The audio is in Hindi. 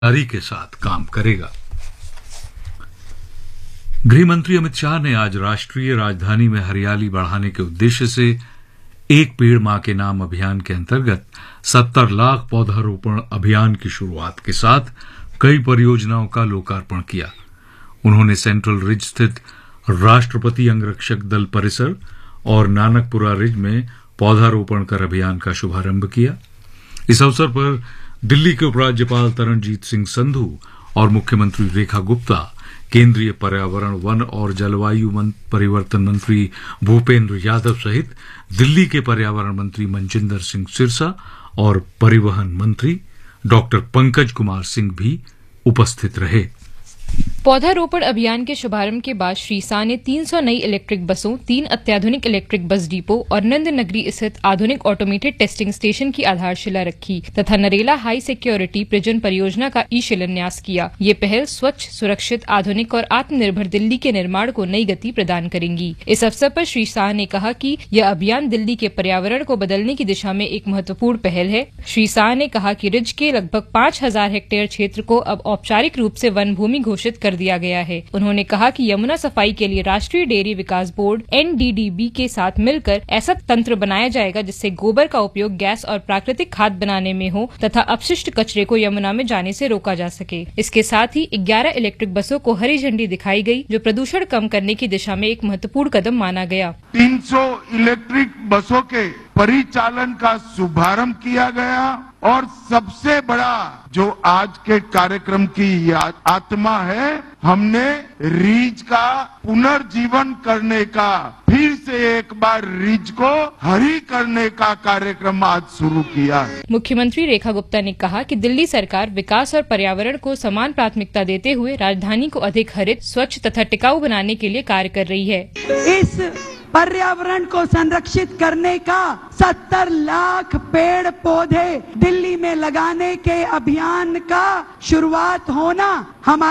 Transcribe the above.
ईमानदारी के साथ काम करेगा। गृह मंत्री अमित शाह ने आज राष्ट्रीय राजधानी में हरियाली बढ़ाने के उद्देश्य से एक पेड़ मां के नाम अभियान के अंतर्गत 70 लाख पौधारोपण अभियान की शुरुआत के साथ कई परियोजनाओं का लोकार्पण किया। उन्होंने सेंट्रल रिज स्थित राष्ट्रपति अंगरक्षक दल परिसर और नानकपुरा रिज में पौधारोपण कर अभियान का शुभारंभ किया। इस अवसर पर दिल्ली के उपराज्यपाल तरणजीत सिंह संधू और मुख्यमंत्री रेखा गुप्ता, केंद्रीय पर्यावरण, वन और जलवायु परिवर्तन मंत्री भूपेंद्र यादव सहित दिल्ली के पर्यावरण मंत्री मनजिंदर सिंह सिरसा और परिवहन मंत्री डॉक्टर पंकज कुमार सिंह भी उपस्थित रहे। पौधारोपण अभियान के शुभारंभ के बाद श्री शाह ने 300 नई इलेक्ट्रिक बसों, 3 अत्याधुनिक इलेक्ट्रिक बस डिपो और नंद नगरी स्थित आधुनिक ऑटोमेटेड टेस्टिंग स्टेशन की आधारशिला रखी तथा नरेला हाई सिक्योरिटी प्रिजन परियोजना का ई शिलान्यास किया। ये पहल स्वच्छ, सुरक्षित, आधुनिक और आत्मनिर्भर दिल्ली के निर्माण को नई गति प्रदान करेंगी। इस अवसर पर श्री शाह ने कहा कि यह अभियान दिल्ली के पर्यावरण को बदलने की दिशा में एक महत्वपूर्ण पहल है। श्री शाह ने कहा कि रिज के लगभग 5000 हेक्टेयर क्षेत्र को अब औपचारिक रूप से वन भूमि घोषित कर दिया गया है। उन्होंने कहा कि यमुना सफाई के लिए राष्ट्रीय डेयरी विकास बोर्ड NDDB के साथ मिलकर ऐसा तंत्र बनाया जाएगा जिससे गोबर का उपयोग गैस और प्राकृतिक खाद बनाने में हो तथा अपशिष्ट कचरे को यमुना में जाने से रोका जा सके। इसके साथ ही 11 इलेक्ट्रिक बसों को हरी झंडी दिखाई गई, जो प्रदूषण कम करने की दिशा में एक महत्वपूर्ण कदम माना गया। 300 इलेक्ट्रिक बसों के परिचालन का शुभारंभ किया गया और सबसे बड़ा जो आज के कार्यक्रम की आत्मा है, हमने रिज का पुनर्जीवन करने का, फिर से एक बार रिज को हरी करने का कार्यक्रम आज शुरू किया है। मुख्यमंत्री रेखा गुप्ता ने कहा कि दिल्ली सरकार विकास और पर्यावरण को समान प्राथमिकता देते हुए राजधानी को अधिक हरित, स्वच्छ तथा टिकाऊ बनाने के लिए कार्य कर रही है। इस पर्यावरण को संरक्षित करने का 70 लाख पेड़ पौधे दिल्ली में लगाने के अभियान का शुरुआत होना हमारे